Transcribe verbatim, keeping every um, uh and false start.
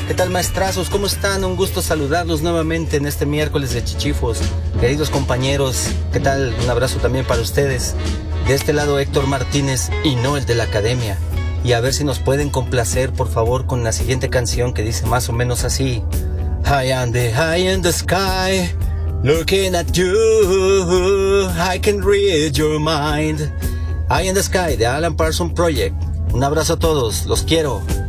¿Qué tal, maestrazos? ¿Cómo están? Un gusto saludarlos nuevamente en este miércoles de Chichifos. Queridos compañeros, ¿qué tal? Un abrazo también para ustedes. De este lado Héctor Martínez y no el de la academia. Y a ver si nos pueden complacer, por favor, con la siguiente canción que dice más o menos así. High on the high in the sky, looking at you, I can read your mind. High in the Sky, de Alan Parsons Project. Un abrazo a todos, los quiero.